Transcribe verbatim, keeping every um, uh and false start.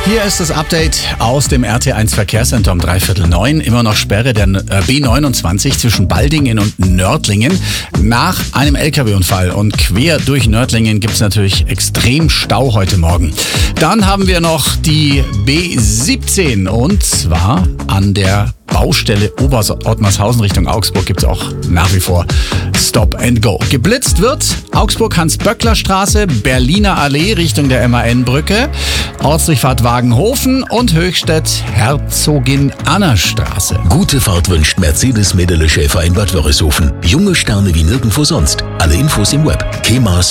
Hier ist das Update aus dem R T eins Verkehrscenter um dreiviertel neun. Immer noch Sperre der B neunundzwanzig zwischen Baldingen und Nördlingen nach einem L K W-Unfall. Und quer durch Nördlingen gibt es natürlich extrem Stau heute Morgen. Dann haben wir noch die B siebzehn und zwar an der Baustelle Obersottmarshausen Richtung Augsburg gibt es auch nach wie vor Stop and Go. Geblitzt wird Augsburg-Hans-Böckler-Straße, Berliner Allee Richtung der M A N-Brücke, Ortsdurchfahrt Wagenhofen und Höchstädt-Herzogin-Anna-Straße. Gute Fahrt wünscht Mercedes Mädele Schäfer in Bad Wörishofen. Junge Sterne wie nirgendwo sonst. Alle Infos im Web kemas